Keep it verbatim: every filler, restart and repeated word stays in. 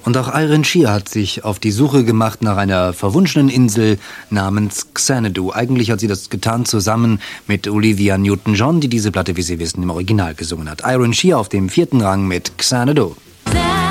Und auch Iron Shear hat sich auf die Suche gemacht nach einer verwunschenen Insel namens Xanadu. Eigentlich hat sie das getan zusammen mit Olivia Newton-John, die diese Platte, wie Sie wissen, im Original gesungen hat. Iron Shear auf dem vierten Rang mit Xanadu.